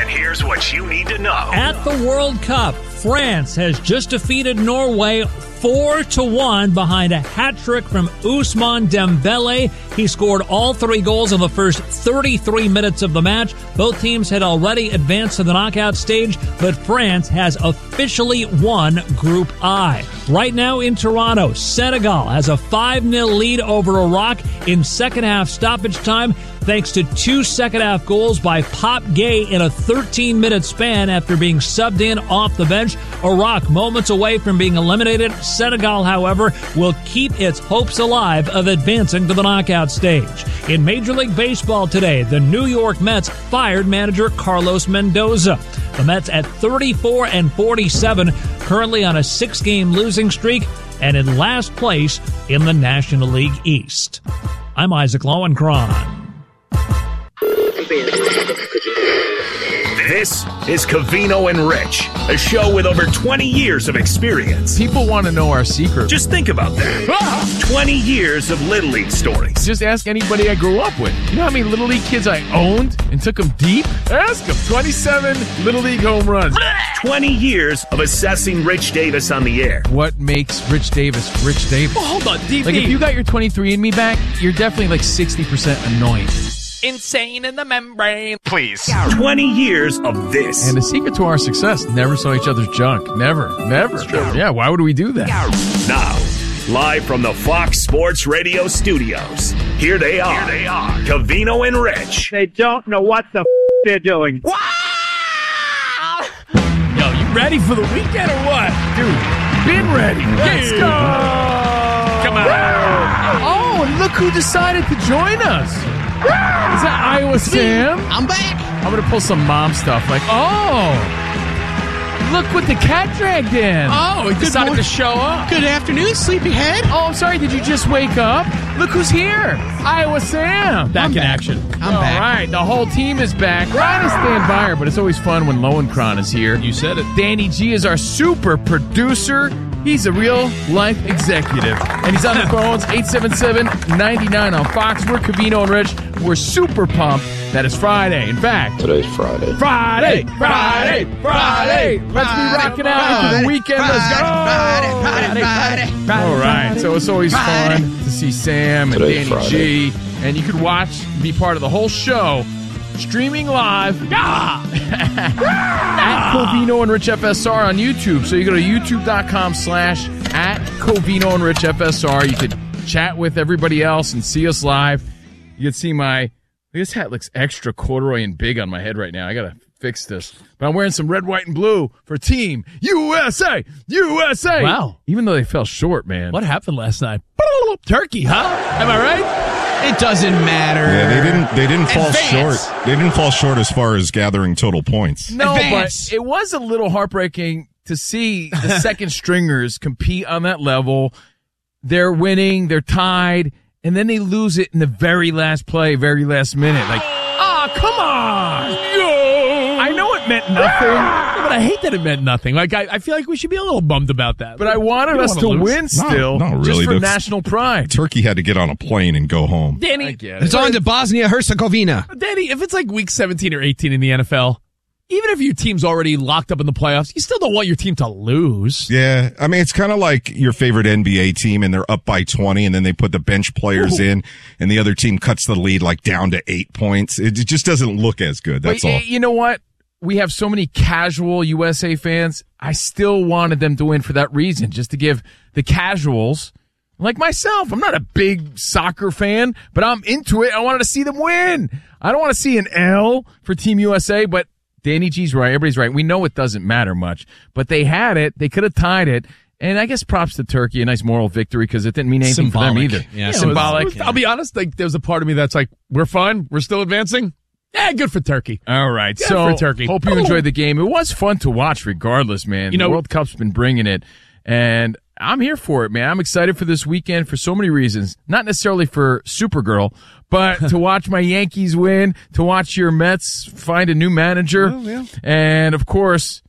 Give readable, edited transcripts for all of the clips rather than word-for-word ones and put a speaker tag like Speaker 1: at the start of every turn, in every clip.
Speaker 1: And here's what you need to know.
Speaker 2: At the World Cup, France has just defeated Norway 4-1 behind a hat trick from Ousmane Dembele. He scored all 3 goals in the first 33 minutes of the match. Both teams had already advanced to the knockout stage, but France has officially won Group I. Right now in Toronto, Senegal has a 5-0 lead over Iraq in second-half stoppage time, thanks to 2 second-half goals by Pop Gay in a 13-minute span after being subbed in off the bench. Iraq moments away from being eliminated. Senegal, however, will keep its hopes alive of advancing to the knockout stage. In Major League Baseball today, the New York Mets fired manager Carlos Mendoza. The Mets at 34-47, currently on a 6-game losing streak and in last place in the National League East. I'm Isaac Lowenkron.
Speaker 1: This is Covino and Rich, a show with over 20 years of experience.
Speaker 3: People want to know our secret.
Speaker 1: Just think about that. 20 years of Little League stories.
Speaker 3: Just ask anybody I grew up with. You know how many Little League kids I owned and took them deep? Ask them. 27 Little League home runs.
Speaker 1: 20 years of assessing Rich Davis on the air.
Speaker 3: What makes Rich Davis Rich Davis?
Speaker 2: Well, hold on, DP.
Speaker 3: Like, if you got your 23andMe back, you're definitely like 60% annoying.
Speaker 2: Insane in the membrane.
Speaker 1: Please. 20 years of this.
Speaker 3: And the secret to our success, never saw each other's junk. Never. Yeah, why would we do that?
Speaker 1: Now, live from the Fox Sports Radio studios, here they are. Covino and Rich.
Speaker 4: They don't know what the they're doing.
Speaker 2: Yo, you ready for the weekend or what?
Speaker 3: Dude, been ready. Let's go.
Speaker 2: Come on.
Speaker 3: Oh, and look who decided to join us. Is that Iowa Sam?
Speaker 5: I'm back.
Speaker 3: I'm going to pull some mom stuff like, oh, look what the cat dragged in.
Speaker 5: Oh,
Speaker 2: He decided to show up.
Speaker 5: Good afternoon, sleepyhead.
Speaker 3: Oh, I'm sorry, did you just wake up? Look who's here. Iowa Sam.
Speaker 2: Back in action.
Speaker 5: I'm
Speaker 3: All
Speaker 5: back.
Speaker 3: right, the whole team is back. Ryan is stand by her, but it's always fun when Lowenkron is here.
Speaker 2: You said it.
Speaker 3: Danny G is our super producer. He's a real-life executive. And he's on the phones, 877-99 on Fox. We're Covino and Rich. We're super pumped that it's Friday. In fact,
Speaker 6: Today's Friday.
Speaker 3: Friday. Let's be rocking out into the weekend. Let's go. All right, so it's always fun to see Sam and
Speaker 6: Today's
Speaker 3: Danny
Speaker 6: Friday.
Speaker 3: G. And you could watch, be part of the whole show, streaming live at Covino and Rich FSR on YouTube. So you go to youtube.com/@Covino and Rich FSR. You could chat with everybody else and see us live. You can see this hat looks extra corduroy and big on my head right now. I got to fix this. But I'm wearing some red, white, and blue for Team USA. USA.
Speaker 2: Wow.
Speaker 3: Even though they fell short, man.
Speaker 2: What happened last night? Turkey, huh? Am I right?
Speaker 5: It doesn't matter.
Speaker 6: Yeah, they didn't fall
Speaker 5: Advance.
Speaker 6: short. They didn't fall short as far as gathering total points.
Speaker 3: No,
Speaker 5: Advance.
Speaker 3: but it was a little heartbreaking to see the second stringers compete on that level. They're winning, they're tied, and then they lose it in the very last play, very last minute. Like, come on! I know it meant nothing.
Speaker 2: But I hate that it meant nothing. Like, I feel like we should be a little bummed about that.
Speaker 3: But I wanted us to win still,
Speaker 6: No,
Speaker 3: just
Speaker 6: really,
Speaker 3: for
Speaker 6: that's-
Speaker 3: national pride.
Speaker 6: Turkey had to get on a plane and go home.
Speaker 3: I
Speaker 2: Danny,
Speaker 3: get
Speaker 5: It's
Speaker 3: it.
Speaker 5: on to Bosnia-Herzegovina.
Speaker 2: Danny, if it's like week 17 or 18 in the NFL, even if your team's already locked up in the playoffs, you still don't want your team to lose.
Speaker 6: Yeah, I mean, it's kind of like your favorite NBA team and they're up by 20 and then they put the bench players in and the other team cuts the lead like down to 8 points. It just doesn't look as good. That's
Speaker 3: But
Speaker 6: all.
Speaker 3: you know what? We have so many casual USA fans. I still wanted them to win for that reason, just to give the casuals, like myself, I'm not a big soccer fan, but I'm into it. I wanted to see them win. I don't want to see an L for Team USA, but Danny G's right. Everybody's right. We know it doesn't matter much, but they had it. They could have tied it. And I guess props to Turkey, a nice moral victory because it didn't mean anything for them either.
Speaker 5: Yeah,
Speaker 2: Symbolic. I'll be honest, like, there's a part of me that's like, we're fine. We're still advancing. Yeah, good for Turkey.
Speaker 3: All right.
Speaker 2: Good
Speaker 3: So
Speaker 2: for Turkey.
Speaker 3: hope you enjoyed the game. It was fun to watch regardless, man.
Speaker 2: You know-
Speaker 3: the World Cup's been bringing it. And I'm here for it, man. I'm excited for this weekend for so many reasons. Not necessarily for Supergirl, but to watch my Yankees win, to watch your Mets find a new manager, and, of course,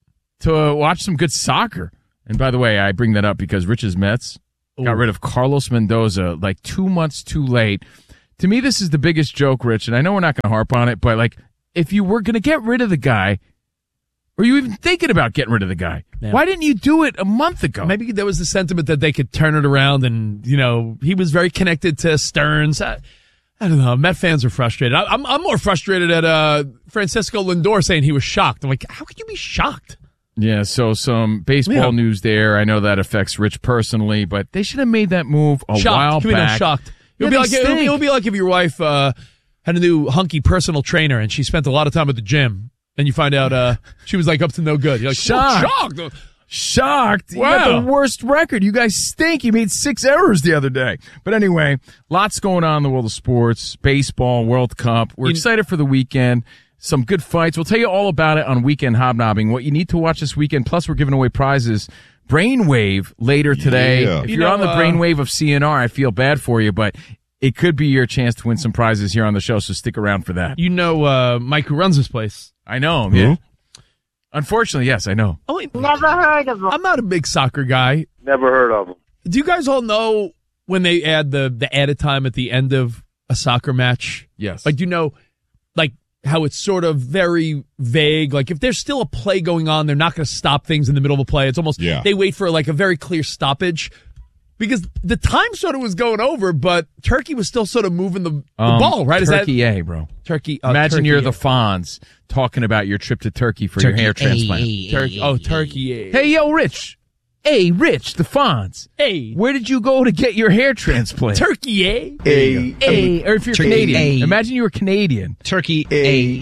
Speaker 3: to watch some good soccer. And, by the way, I bring that up because Rich's Mets got rid of Carlos Mendoza like 2 months too late. To me, this is the biggest joke, Rich, and I know we're not going to harp on it, but, like, if you were going to get rid of the guy, or you even thinking about getting rid of the guy, why didn't you do it a month ago?
Speaker 7: Maybe there was the sentiment that they could turn it around, and he was very connected to Stearns. I don't know. Met fans are frustrated. I'm more frustrated at Francisco Lindor saying he was shocked. I'm like, how could you be shocked?
Speaker 3: Yeah, so some baseball news there. I know that affects Rich personally, but they should have made that move a while back.
Speaker 7: Shocked. It would be like if your wife had a new hunky personal trainer and she spent a lot of time at the gym, and you find out she was like up to no good. You're like, shocked.
Speaker 3: Shocked.
Speaker 7: Wow.
Speaker 3: You got the worst record. You guys stink. You made 6 errors the other day. But anyway, lots going on in the world of sports, baseball, World Cup. We're excited for the weekend. Some good fights. We'll tell you all about it on Weekend Hobnobbing. What you need to watch this weekend. Plus, we're giving away prizes. Brainwave later today.
Speaker 6: Yeah.
Speaker 3: If you're on the brainwave of CNR, I feel bad for you, but it could be your chance to win some prizes here on the show, so stick around for that.
Speaker 7: You know Mike who runs this place.
Speaker 3: I know him, yeah. Unfortunately, yes, I know.
Speaker 7: Oh,
Speaker 8: Never heard of him.
Speaker 7: I'm not a big soccer guy.
Speaker 4: Never heard of him.
Speaker 7: Do you guys all know when they add the added time at the end of a soccer match?
Speaker 3: Yes.
Speaker 7: Like, how it's sort of very vague. Like, if there's still a play going on, they're not going to stop things in the middle of a play. It's almost, they wait for like a very clear stoppage. Because the time sort of was going over, but Turkey was still sort of moving the ball, right?
Speaker 3: Turkey A, bro.
Speaker 7: Turkey.
Speaker 3: Imagine
Speaker 7: Turkey
Speaker 3: you're
Speaker 7: A.
Speaker 3: the Fonz talking about your trip to Turkey for your hair transplant.
Speaker 7: Turkey A.
Speaker 3: Hey, yo, Rich. Hey, Rich, the Fonz.
Speaker 7: Hey.
Speaker 3: Where did you go to get your hair transplant?
Speaker 7: Turkey A.
Speaker 3: Or if you're
Speaker 5: Turkey
Speaker 3: Canadian.
Speaker 5: A.
Speaker 3: Imagine you were Canadian.
Speaker 5: Turkey
Speaker 7: The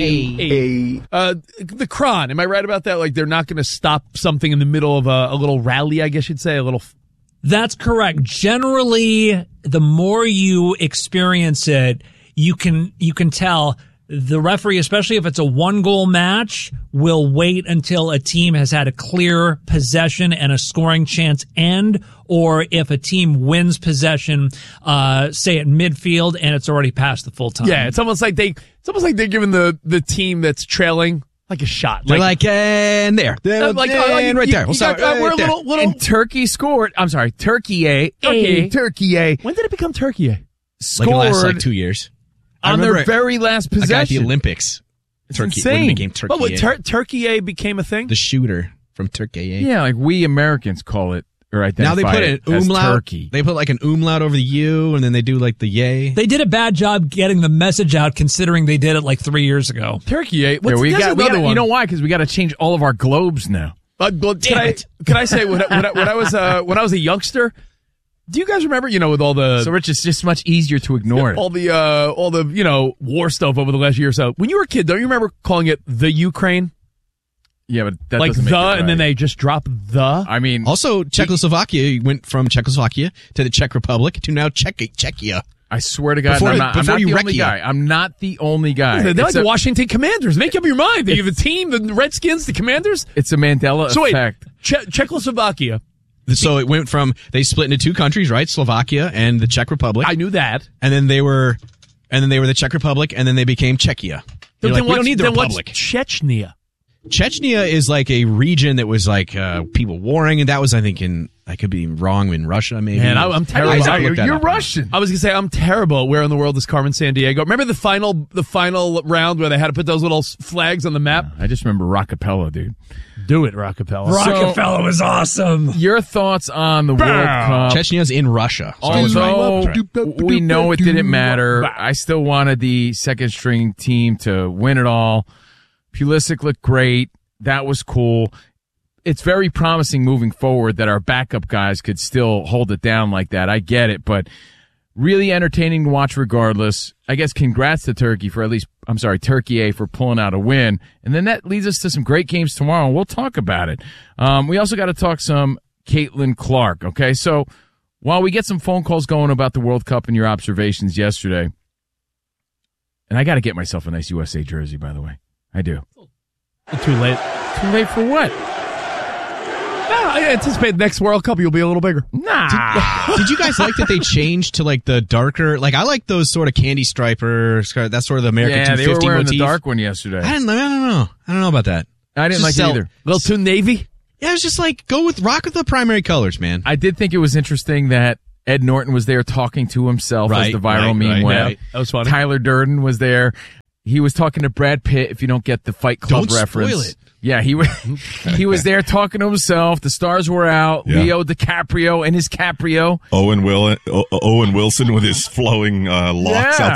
Speaker 7: Kron. Am I right about that? Like, they're not going to stop something in the middle of a little rally, I guess you'd say, a little...
Speaker 2: That's correct. Generally, the more you experience it, you can tell the referee, especially if it's a 1-goal match, will wait until a team has had a clear possession and a scoring chance end, or if a team wins possession, say at midfield and it's already past the full time.
Speaker 7: Yeah, it's almost like they're giving the team that's trailing like a shot.
Speaker 5: They're and there.
Speaker 7: right there. We're a little.
Speaker 3: And Turkey scored. I'm sorry, Turkey A. Turkey A.
Speaker 7: When did it become Turkey A?
Speaker 5: Like in the last
Speaker 3: Scored
Speaker 5: 2 years.
Speaker 3: on their very last
Speaker 5: A guy at the
Speaker 3: possession.
Speaker 5: Olympics. Turkey
Speaker 3: insane.
Speaker 5: when it became Turkey.
Speaker 7: But Turkey A became a thing?
Speaker 5: The shooter from Turkey A.
Speaker 3: Yeah, like we Americans call it, or identify
Speaker 5: Now they put
Speaker 3: it
Speaker 5: an
Speaker 3: as
Speaker 5: umlaut.
Speaker 3: Turkey.
Speaker 5: They put like an umlaut over the U, and then they do like the yay.
Speaker 2: They did a bad job getting the message out, considering they did it like 3 years ago.
Speaker 7: Turkey A.
Speaker 3: Yeah, we
Speaker 7: there's
Speaker 3: got,
Speaker 7: another one.
Speaker 3: you know why? Because we got to change all of our globes now.
Speaker 7: Can I say when I was a youngster? Do you guys remember? With all the
Speaker 3: So, Rich, it's just much easier to ignore it.
Speaker 7: all the war stuff over the last year or so. When you were a kid, don't you remember calling it the Ukraine?
Speaker 3: Yeah, but that
Speaker 7: Like
Speaker 3: doesn't make it right.
Speaker 7: and then they just drop the.
Speaker 3: I mean,
Speaker 5: Also, Czechoslovakia went from Czechoslovakia to the Czech Republic to now Czechia.
Speaker 3: I swear to God,
Speaker 5: Before-
Speaker 3: I'm not
Speaker 5: before
Speaker 3: the
Speaker 5: you wreck
Speaker 3: only
Speaker 5: you.
Speaker 3: guy. I'm not the only guy.
Speaker 7: They're like
Speaker 3: It's
Speaker 7: the
Speaker 3: a-
Speaker 7: Washington Commanders. Make up your mind. They have a team, the Redskins, the Commanders.
Speaker 3: It's a Mandela
Speaker 7: So wait,
Speaker 3: effect.
Speaker 7: Czechoslovakia.
Speaker 5: So it went from, they split into 2 countries, right? Slovakia and the Czech Republic.
Speaker 7: I knew that.
Speaker 5: And then they were the Czech Republic, and then they became Czechia. You're like, we don't need the Republic.
Speaker 7: What's Chechnya?
Speaker 5: Chechnya is like a region that was like people warring, and that was, I think, I could be wrong, in Russia, maybe.
Speaker 7: Man, I'm terrible.
Speaker 3: You're Russian.
Speaker 7: I was gonna say I'm terrible at where in the world is Carmen Sandiego. Remember the final round where they had to put those little flags on the map?
Speaker 3: I just remember Rockapella, dude.
Speaker 7: Do it, Rockapella.
Speaker 2: Rockefeller was awesome.
Speaker 3: Your thoughts on the World Cup?
Speaker 5: Chechnya's in Russia. So I was right.
Speaker 3: Although we know it didn't matter, I still wanted the second string team to win it all. Pulisic looked great. That was cool. It's very promising moving forward that our backup guys could still hold it down like that. I get it, but really entertaining to watch regardless. I guess congrats to Turkey Turkey A for pulling out a win. And then that leads us to some great games tomorrow, and we'll talk about it. We also got to talk some Caitlin Clark, okay? So while we get some phone calls going about the World Cup and your observations yesterday, and I got to get myself a nice USA jersey, by the way. I do.
Speaker 7: Too late.
Speaker 3: Too late for what?
Speaker 7: I anticipate next World Cup you'll be a little bigger.
Speaker 3: Nah.
Speaker 5: Did you guys like that they changed to like the darker? Like I like those sort of candy striper. That's sort of the American
Speaker 3: Yeah, they
Speaker 5: 250
Speaker 3: were wearing
Speaker 5: motif.
Speaker 3: the dark one yesterday.
Speaker 5: I don't know. I don't know about that.
Speaker 3: I didn't
Speaker 5: Just
Speaker 3: like it
Speaker 5: sell-
Speaker 3: either.
Speaker 7: A little too navy.
Speaker 5: Yeah, it was just like rock with the primary colors, man.
Speaker 3: I did think it was interesting that Ed Norton was there talking to himself as
Speaker 5: Right,
Speaker 3: the viral
Speaker 5: right,
Speaker 3: meme
Speaker 5: right,
Speaker 3: went.
Speaker 5: right.
Speaker 7: That was funny.
Speaker 3: Tyler Durden was there. he was talking to Brad Pitt. If you don't get the Fight Club
Speaker 5: Don't
Speaker 3: reference,
Speaker 5: spoil it.
Speaker 3: Yeah, he was there talking to himself. The stars were out.
Speaker 6: Yeah.
Speaker 3: Leo DiCaprio and his Caprio.
Speaker 6: Owen Wilson with his flowing locks
Speaker 3: Yeah.